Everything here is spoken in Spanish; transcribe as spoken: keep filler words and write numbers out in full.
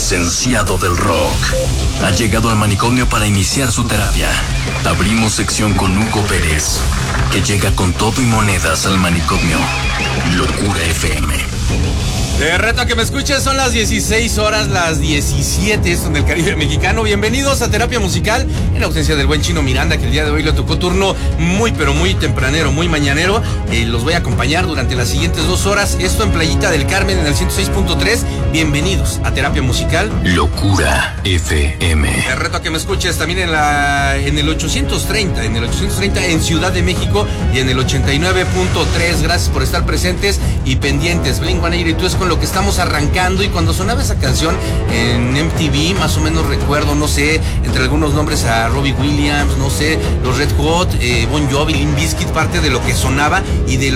licenciado del rock, ha llegado al manicomio para iniciar su terapia. Abrimos sección con Hugo Pérez, que llega con todo y monedas al manicomio. Locura F M. Te reto a que me escuches, son las dieciséis horas, las diecisiete, esto en el Caribe mexicano. Bienvenidos a Terapia Musical, en ausencia del buen Chino Miranda, que el día de hoy le tocó turno muy, pero muy tempranero, muy mañanero. Eh, los voy a acompañar durante las siguientes dos horas, esto en Playita del Carmen, en el ciento seis punto tres. Bienvenidos a Terapia Musical. Locura F M. Te reto a que me escuches también en la en el ochocientos treinta, en el ochocientos treinta en Ciudad de México y en el ochenta y nueve punto tres. Gracias por estar presentes y pendientes. Blink ciento ochenta y dos es con lo que estamos arrancando, y cuando sonaba esa canción en M T V, más o menos recuerdo, no sé, entre algunos nombres a Robbie Williams, no sé, los Red Hot, eh, Bon Jovi, Limp Bizkit, parte de lo que sonaba y de